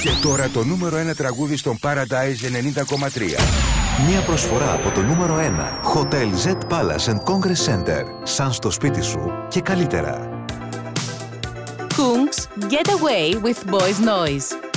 Και τώρα το νούμερο 1 τραγούδι στον Paradise 90,3. Μια προσφορά από το νούμερο 1 Hotel Z Palace and Congress Center. Σαν στο σπίτι σου και καλύτερα. Kungs, Get Away with Boys Noise.